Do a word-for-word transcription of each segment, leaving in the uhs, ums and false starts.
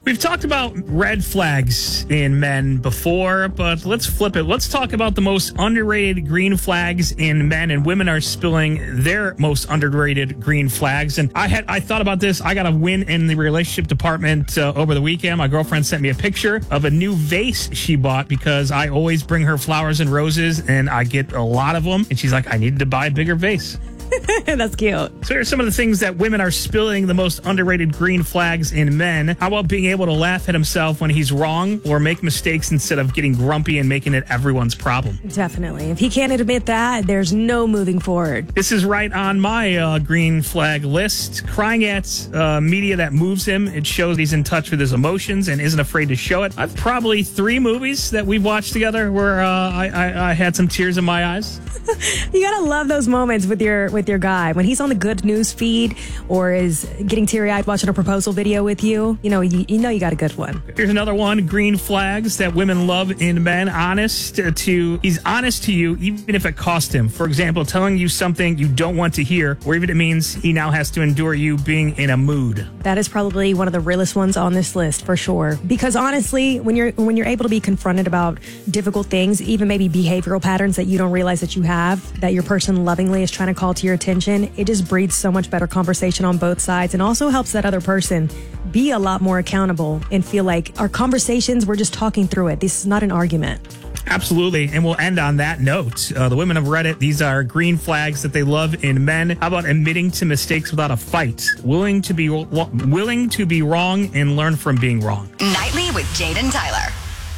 We've talked about red flags in men before, but let's flip it. Let's talk about the most underrated green flags in men, and women are spilling their most underrated green flags. And I had I thought about this. I got a win in the relationship department uh, over the weekend. My girlfriend sent me a picture of a new vase she bought because I always bring her flowers and roses, and I get a lot of them. And she's like, I needed to buy a bigger vase. That's cute. So here are some of the things that women are spilling the most underrated green flags in men. How about being able to laugh at himself when he's wrong or make mistakes instead of getting grumpy and making it everyone's problem? Definitely. If he can't admit that, there's no moving forward. This is right on my uh, green flag list. Crying at uh, media that moves him. It shows he's in touch with his emotions and isn't afraid to show it. I've probably three movies that we've watched together where uh, I, I, I had some tears in my eyes. You gotta love those moments with your with your guy when he's on the good news feed or is getting teary-eyed watching a proposal video with you. You know, you, you know you got a good one. Here's another one. Green flags that women love in men. Honest to he's honest to you even if it cost him. For example, telling you something you don't want to hear, or even it means he now has to endure you being in a mood. That is probably one of the realest ones on this list for sure. Because honestly, when you're when you're able to be confronted about difficult things, even maybe behavioral patterns that you don't realize that you have, that your person lovingly is trying to call to your attention, it just breeds so much better conversation on both sides and also helps that other person be a lot more accountable and feel like our conversations, we're just talking through it. This is not an argument. Absolutely. And we'll end on that note. Uh, the women of Reddit, these are green flags that they love in men. How about admitting to mistakes without a fight? Willing to be willing to be wrong and learn from being wrong. Nightly with Jaden Tyler.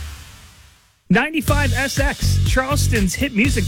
ninety-five S X, Charleston's hit music.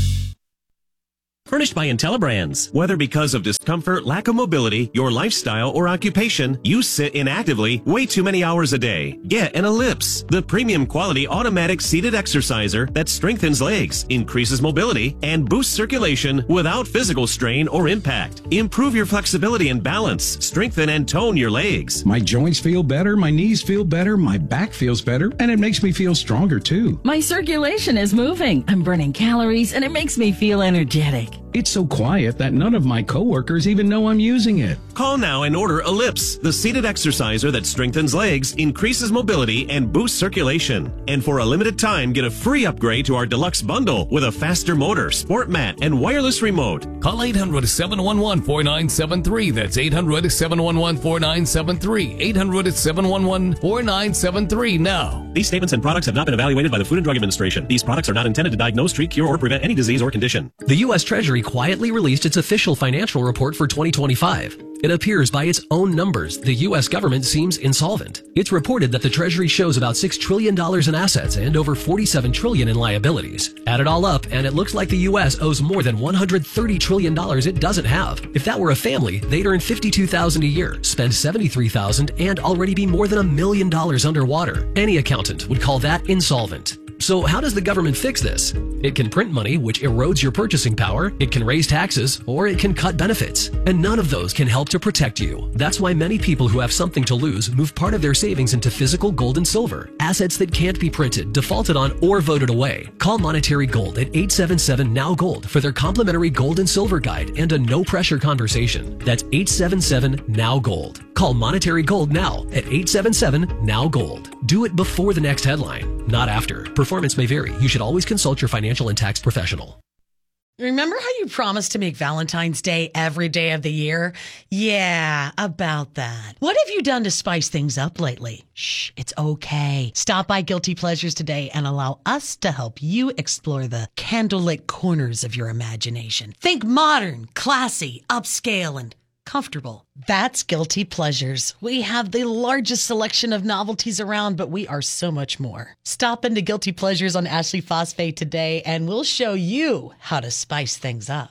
Furnished by IntelliBrands. Whether because of discomfort, lack of mobility, your lifestyle, or occupation, you sit inactively way too many hours a day. Get an Ellipse, the premium quality automatic seated exerciser that strengthens legs, increases mobility, and boosts circulation without physical strain or impact. Improve your flexibility and balance, strengthen and tone your legs. My joints feel better, my knees feel better, my back feels better, and it makes me feel stronger too. My circulation is moving. I'm burning calories, and it makes me feel energetic. It's so quiet that none of my coworkers even know I'm using it. Call now and order Ellipse, the seated exerciser that strengthens legs, increases mobility, and boosts circulation. And for a limited time, get a free upgrade to our deluxe bundle with a faster motor, sport mat, and wireless remote. Call eight hundred, seven one one, four nine seven three. That's eight hundred, seven one one, four nine seven three. eight hundred, seven one one, four nine seven three now. These statements and products have not been evaluated by the Food and Drug Administration. These products are not intended to diagnose, treat, cure, or prevent any disease or condition. The U S Treasury quietly released its official financial report for twenty twenty-five. It appears by its own numbers, the U S government seems insolvent. It's reported that the Treasury shows about six trillion dollars in assets and over forty-seven trillion dollars in liabilities. Add it all up, and it looks like the U S owes more than one hundred thirty trillion dollars it doesn't have. If that were a family, they'd earn fifty-two thousand dollars a year, spend seventy-three thousand dollars, and already be more than a million dollars underwater. Any accountant would call that insolvent. So how does the government fix this? It can print money, which erodes your purchasing power, it can raise taxes, or it can cut benefits. And none of those can help to protect you. That's why many people who have something to lose move part of their savings into physical gold and silver, assets that can't be printed, defaulted on, or voted away. Call Monetary Gold at eight seven seven, N O W Gold for their complimentary gold and silver guide and a no-pressure conversation. That's eight seven seven, N O W Gold. Call Monetary Gold now at eight seven seven, N O W Gold. Do it before the next headline, not after. Performance may vary. You should always consult your financial and tax professional. Remember how you promised to make Valentine's Day every day of the year? Yeah, about that. What have you done to spice things up lately? Shh, it's okay. Stop by Guilty Pleasures today and allow us to help you explore the candlelit corners of your imagination. Think modern, classy, upscale, and comfortable. That's Guilty Pleasures. We have the largest selection of novelties around, but we are so much more. Stop into Guilty Pleasures on Ashley Phosphate today, and we'll show you how to spice things up.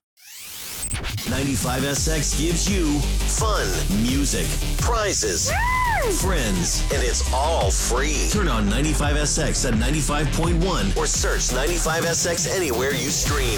ninety-five S X gives you fun, music, prizes, friends, and it's all free. Turn on ninety-five S X at ninety-five point one or search ninety-five S X anywhere you stream.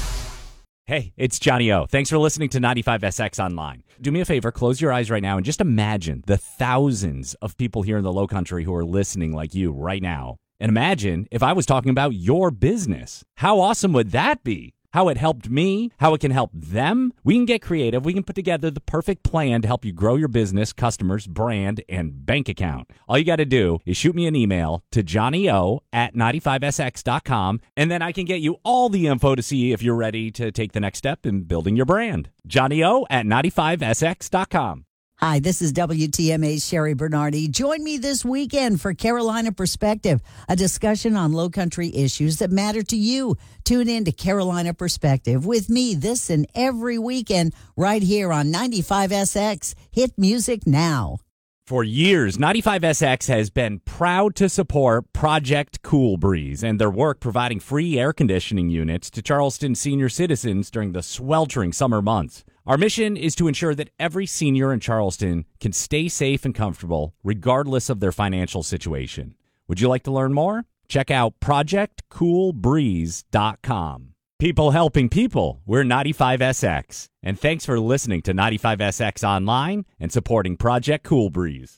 Hey, it's Johnny O. Thanks for listening to ninety-five S X Online. Do me a favor, close your eyes right now and just imagine the thousands of people here in the Low Country who are listening like you right now. And imagine if I was talking about your business. How awesome would that be? how it helped me, how it can help them. We can get creative. We can put together the perfect plan to help you grow your business, customers, brand, and bank account. All you got to do is shoot me an email to johnny-o at ninety-five S X dot com, and then I can get you all the info to see if you're ready to take the next step in building your brand. johnny-o at ninety-five S X dot com. Hi, this is W T M A's Sherry Bernardi. Join me this weekend for Carolina Perspective, a discussion on low country issues that matter to you. Tune in to Carolina Perspective with me this and every weekend right here on ninety-five S X. Hit music now. For years, ninety-five S X has been proud to support Project Cool Breeze and their work providing free air conditioning units to Charleston senior citizens during the sweltering summer months. Our mission is to ensure that every senior in Charleston can stay safe and comfortable regardless of their financial situation. Would you like to learn more? Check out project cool breeze dot com. People helping people, we're ninety-five S X. And thanks for listening to ninety-five S X Online and supporting Project Cool Breeze.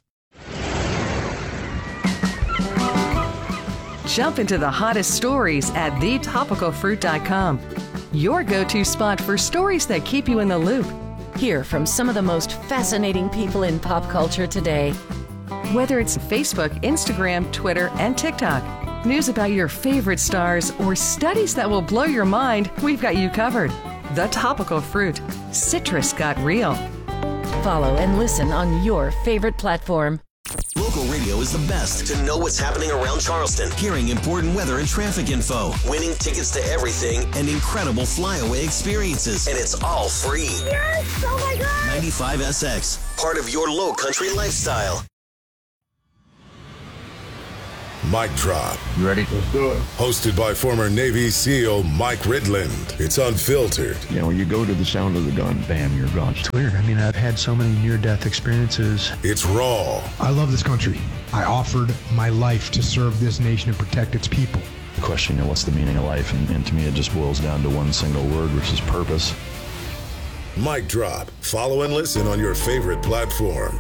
Jump into the hottest stories at the topical fruit dot com. Your go-to spot for stories that keep you in the loop. Hear from some of the most fascinating people in pop culture today. Whether it's Facebook, Instagram, Twitter, and TikTok, news about your favorite stars, or studies that will blow your mind, we've got you covered. The Topical Fruit. Citrus got real. Follow and listen on your favorite platform. Local radio is the best to know what's happening around Charleston, hearing important weather and traffic info, winning tickets to everything, and incredible flyaway experiences. And it's all free. Yes! Oh my God! ninety-five S X, part of your low country lifestyle. Mic Drop. You ready? Let's do it. Hosted by former Navy SEAL Mike Ridland. It's unfiltered. You know, when you go to the sound of the gun, bam, you're gone. It's weird. I mean, I've had so many near-death experiences. It's raw. I love this country. I offered my life to serve this nation and protect its people. The question, you know, what's the meaning of life? And, and to me, it just boils down to one single word, which is purpose. Mic Drop. Follow and listen on your favorite platform.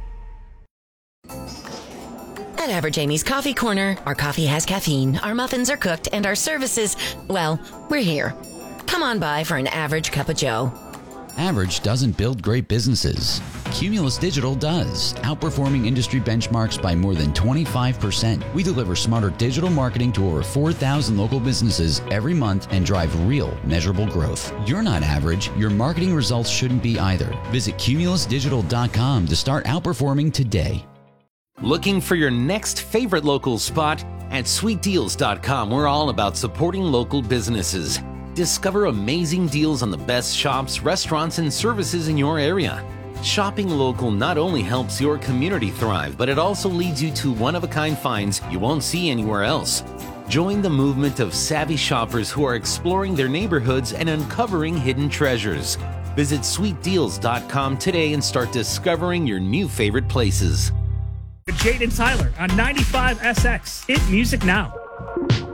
At Average Amy's Coffee Corner, our coffee has caffeine, our muffins are cooked, and our services, well, we're here. Come on by for an average cup of joe. Average doesn't build great businesses. Cumulus Digital does, outperforming industry benchmarks by more than twenty-five percent. We deliver smarter digital marketing to over four thousand local businesses every month and drive real, measurable growth. You're not average. Your marketing results shouldn't be either. Visit cumulus digital dot com to start outperforming today. Looking for your next favorite local spot? At sweet deals dot com, we're all about supporting local businesses. Discover amazing deals on the best shops, restaurants, and services in your area. Shopping local not only helps your community thrive, but it also leads you to one-of-a-kind finds you won't see anywhere else. Join the movement of savvy shoppers who are exploring their neighborhoods and uncovering hidden treasures. Visit sweet deals dot com today and start discovering your new favorite places. Jade and Tyler on ninety-five S X. Hit music now.